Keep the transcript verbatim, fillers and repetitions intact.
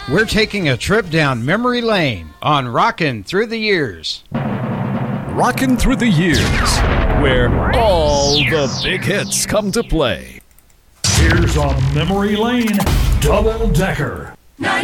We're taking a trip down memory lane on Rockin' Through the Years. Rockin' Through the Years, where all the big hits come to play. Here's a Memory Lane Double Decker.